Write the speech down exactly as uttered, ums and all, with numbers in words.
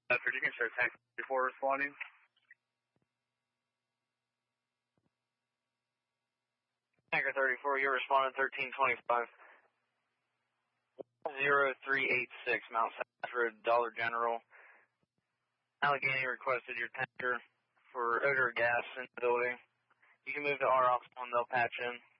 Uh, Virginia Star Tank before responding. Tanker thirty-four, you're responding thirteen twenty-five. zero three eight six, Mount South Road, Dollar General. Allegheny requested your tanker for odor gas in the building. You can move to our office one, they'll patch in.